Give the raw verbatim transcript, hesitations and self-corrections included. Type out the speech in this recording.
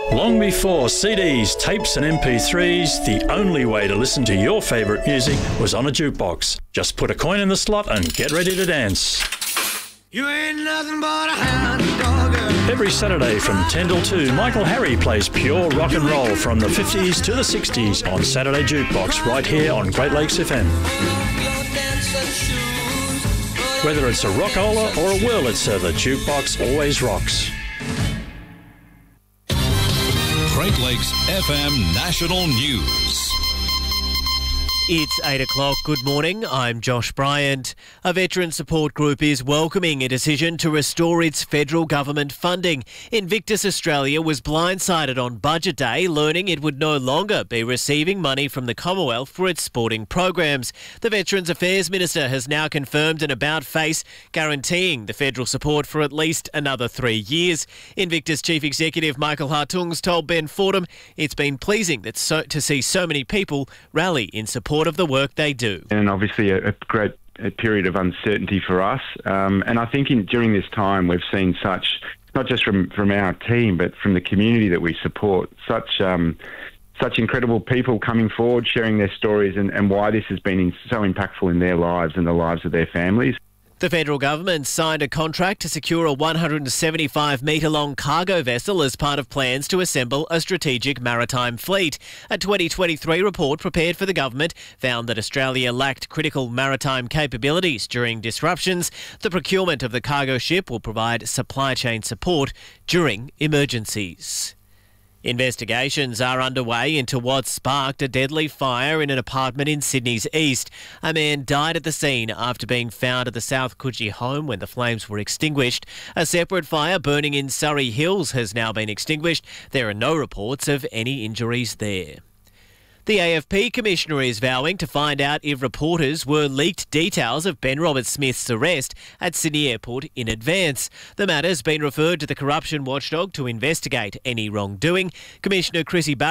Long before C Ds, tapes and M P threes, the only way to listen to your favourite music was on a jukebox. Just put a coin in the slot and get ready to dance. You ain't nothing but a hound dog. Every Saturday from ten till two, Michael Harry plays pure rock and roll from the fifties to the sixties on Saturday Jukebox right here on Great Lakes F M. Whether it's a rockola or a Wurlitzer, the jukebox always rocks. Great Lakes F M National News. It's eight o'clock. Good morning. I'm Josh Bryant. A veteran support group is welcoming a decision to restore its federal government funding. Invictus Australia was blindsided on Budget Day, learning it would no longer be receiving money from the Commonwealth for its sporting programs. The Veterans Affairs Minister has now confirmed an about-face guaranteeing the federal support for at least another three years. Invictus Chief Executive Michael Hartungs told Ben Fordham it's been pleasing that so, to see so many people rally in support of the work they do. And obviously a, a great a period of uncertainty for us. Um, and I think in, during this time we've seen such, not just from, from our team, but from the community that we support, such um, such incredible people coming forward, sharing their stories and, and why this has been in, so impactful in their lives and the lives of their families. The federal government signed a contract to secure a one hundred seventy-five metre long cargo vessel as part of plans to assemble a strategic maritime fleet. A twenty twenty-three report prepared for the government found that Australia lacked critical maritime capabilities during disruptions. The procurement of the cargo ship will provide supply chain support during emergencies. Investigations are underway into what sparked a deadly fire in an apartment in Sydney's east. A man died at the scene after being found at the South Coogee home when the flames were extinguished. A separate fire burning in Surrey Hills has now been extinguished. There are no reports of any injuries there. The A F P Commissioner is vowing to find out if reporters were leaked details of Ben Roberts-Smith's arrest at Sydney Airport in advance. The matter's been referred to the corruption watchdog to investigate any wrongdoing. Commissioner Chrissy Barrett